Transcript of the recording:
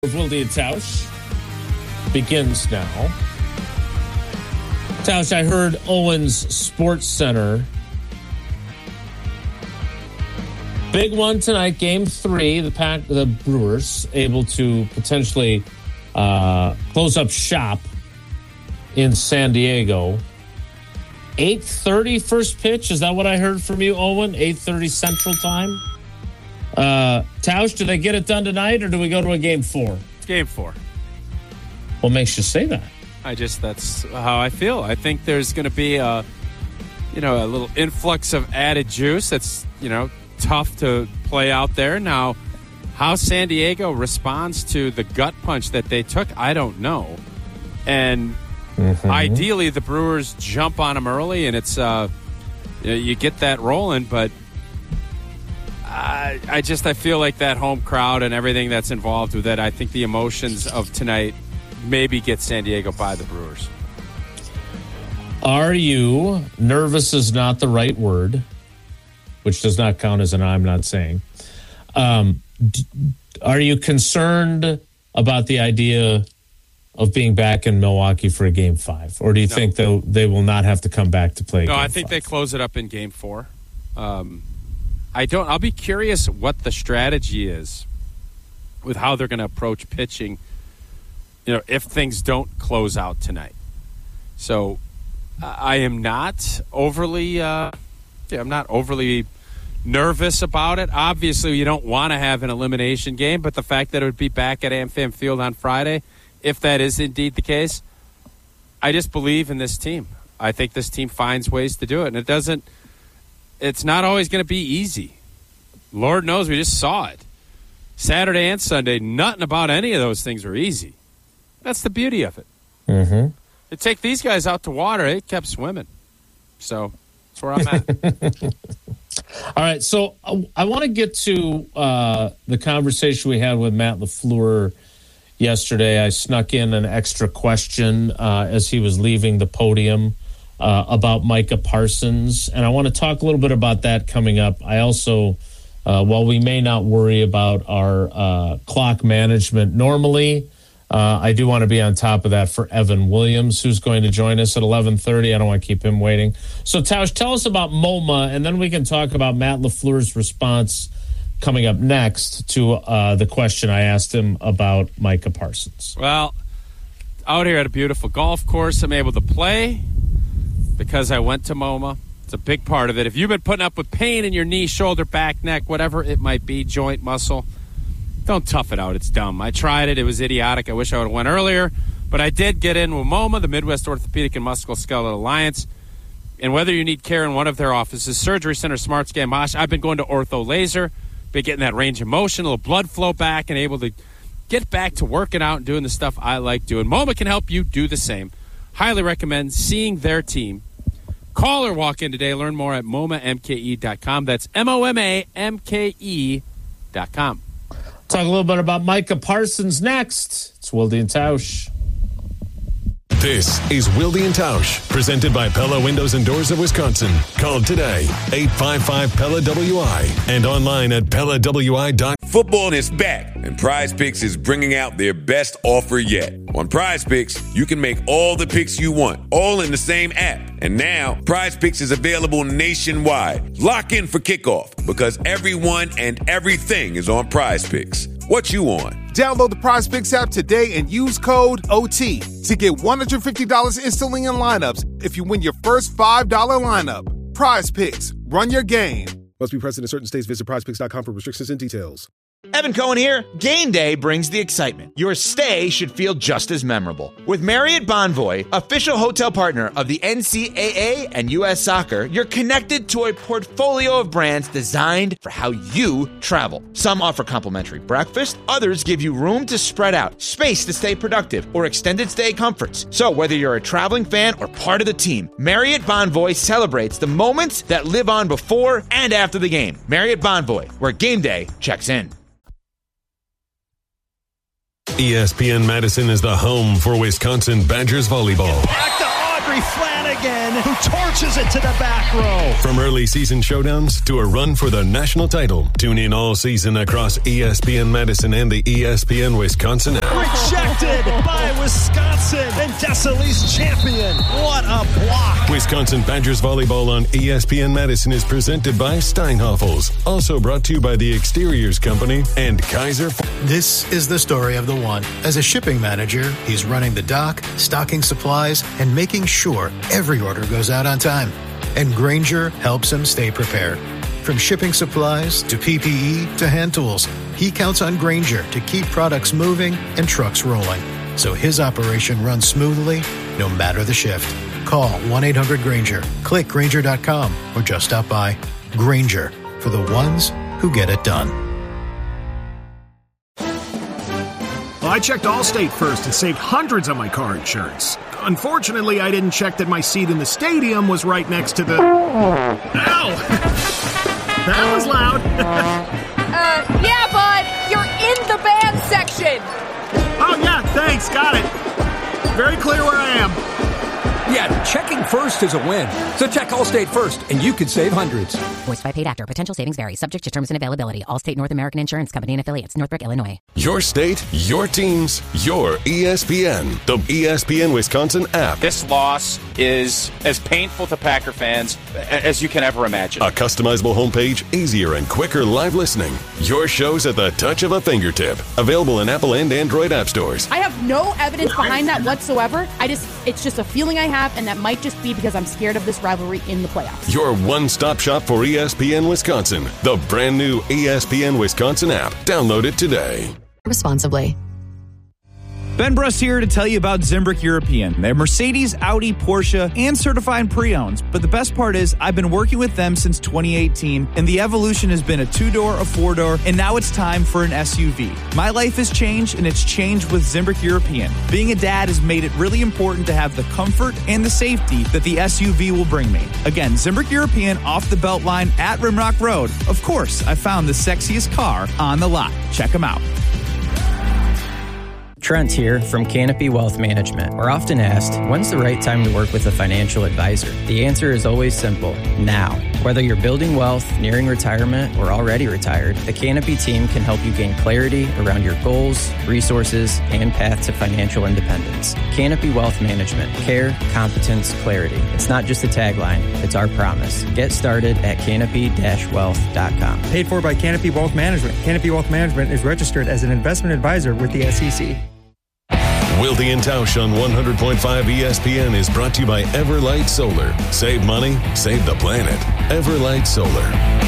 Wilde and Tausch begins now. Tausch, I heard Owens Sports Center. Big one tonight, Game 3. The Brewers able to potentially close up shop in San Diego. 8:30 first pitch. Is that what I heard from you, Owen? 8:30 Central Time. Tausch, do they get it done tonight, or do we go to a Game 4? Game 4. What makes you say that? That's how I feel. I think there's going to be a little influx of added juice. That's, tough to play out there. Now, how San Diego responds to the gut punch that they took, I don't know. And ideally, the Brewers jump on them early, and it's you get that rolling, but I feel like that home crowd and everything that's involved with it, I think the emotions of tonight maybe get San Diego by the Brewers. Are you, nervous is not the right word, which does not count as an I'm not saying. Are you concerned about the idea of being back in Milwaukee for a Game 5? Or do you think they will not have to come back to play Game 5? No, I think they close it up in Game 4. I'll be curious what the strategy is with how they're going to approach pitching, if things don't close out tonight. So I am not overly nervous about it. Obviously, you don't want to have an elimination game, but the fact that it would be back at AmFam Field on Friday, if that is indeed the case, I just believe in this team. I think this team finds ways to do it, and it's not always going to be easy. Lord knows we just saw it. Saturday and Sunday, nothing about any of those things were easy. That's the beauty of it. Mm-hmm. To take these guys out to water, they kept swimming. So that's where I'm at. All right, so I want to get to the conversation we had with Matt LaFleur yesterday. I snuck in an extra question as he was leaving the podium about Micah Parsons, and I want to talk a little bit about that coming up. I also, while we may not worry about our clock management normally, I do want to be on top of that for Evan Williams, who's going to join us at 11:30. I don't want to keep him waiting. So, Tausch, tell us about MoMA, and then we can talk about Matt LaFleur's response coming up next to the question I asked him about Micah Parsons. Well, out here at a beautiful golf course, I'm able to play because I went to MoMA. It's a big part of it. If you've been putting up with pain in your knee, shoulder, back, neck, whatever it might be, joint, muscle, don't tough it out. It's dumb. I tried it. It was idiotic. I wish I would have went earlier. But I did get in with MoMA, the Midwest Orthopedic and Musculoskeletal Alliance. And whether you need care in one of their offices, Surgery Center, Smart Scan, Mosh, I've been going to Ortho Laser, been getting that range of motion, a little blood flow back, and able to get back to working out and doing the stuff I like doing. MoMA can help you do the same. Highly recommend seeing their team. Call or walk in today. Learn more at MoMaMKE.com. That's MoMaMKE.com. Talk a little bit about Micah Parsons next. It's Wilde and Tausch. This is Wilde and Tausch, presented by Pella Windows and Doors of Wisconsin. Call today, 855-PELLA-WI, and online at PellaWI.com. Football is back, and Prize Picks is bringing out their best offer yet. On Prize Picks, you can make all the picks you want, all in the same app. And now, Prize Picks is available nationwide. Lock in for kickoff, because everyone and everything is on Prize Picks. What you on? Download the Prize Picks app today and use code OT to get $150 instantly in lineups if you win your first $5 lineup. Prize Picks. Run your game. Must be present in certain states. Visit prizepicks.com for restrictions and details. Evan Cohen here. Game day brings the excitement. Your stay should feel just as memorable. With Marriott Bonvoy, official hotel partner of the NCAA and U.S. Soccer, you're connected to a portfolio of brands designed for how you travel. Some offer complimentary breakfast, others give you room to spread out, space to stay productive, or extended stay comforts. So whether you're a traveling fan or part of the team, Marriott Bonvoy celebrates the moments that live on before and after the game. Marriott Bonvoy, where game day checks in. ESPN Madison is the home for Wisconsin Badgers volleyball. Back to Audrey Flanagan, who torches it to the back row. From early season showdowns to a run for the national title, tune in all season across ESPN Madison and the ESPN Wisconsin app. Rejected by Wisconsin and Desalie's champion. What a block. Wisconsin Badgers volleyball on ESPN Madison is presented by Steinhoffels. Also brought to you by the Exteriors Company and Kaiser. This is the story of the one. As a shipping manager, he's running the dock, stocking supplies, and making sure every order goes out on time. And Grainger helps him stay prepared. From shipping supplies to PPE to hand tools, he counts on Grainger to keep products moving and trucks rolling, so his operation runs smoothly no matter the shift. Call 1-800-GRAINGER, click Grainger.com, or just stop by. Grainger, for the ones who get it done. Well, I checked Allstate first and saved hundreds on my car insurance. Unfortunately, I didn't check that my seat in the stadium was right next to the... Ow! That was loud. Yeah, bud. You're in the band section. Oh, yeah, thanks. Got it. Very clear where I am. Yeah, checking first is a win. So check Allstate first, and you could save hundreds. Voiced by paid actor. Potential savings vary. Subject to terms and availability. Allstate North American Insurance Company and affiliates. Northbrook, Illinois. Your state, your teams, your ESPN. The ESPN Wisconsin app. This loss is as painful to Packer fans as you can ever imagine. A customizable homepage, easier and quicker live listening. Your shows at the touch of a fingertip. Available in Apple and Android app stores. I have no evidence behind that whatsoever. It's just a feeling I have, and that might just be because I'm scared of this rivalry in the playoffs. Your one-stop shop for ESPN Wisconsin. The brand new ESPN Wisconsin app. Download it today. Responsibly. Ben Bruss here to tell you about Zimbrick European. They're Mercedes, Audi, Porsche, and certified pre-owns. But the best part is I've been working with them since 2018, and the evolution has been a 2-door, a 4-door, and now it's time for an SUV. My life has changed, and it's changed with Zimbrick European. Being a dad has made it really important to have the comfort and the safety that the SUV will bring me. Again, Zimbrick European off the Beltline at Rimrock Road. Of course, I found the sexiest car on the lot. Check them out. Trent here from Canopy Wealth Management. We're often asked, when's the right time to work with a financial advisor? The answer is always simple, now. Whether you're building wealth, nearing retirement, or already retired, the Canopy team can help you gain clarity around your goals, resources, and path to financial independence. Canopy Wealth Management. Care, competence, clarity. It's not just a tagline, it's our promise. Get started at canopy-wealth.com. Paid for by Canopy Wealth Management. Canopy Wealth Management is registered as an investment advisor with the SEC. Wilde and Tausch on 100.5 ESPN is brought to you by Everlight Solar. Save money, save the planet. Everlight Solar.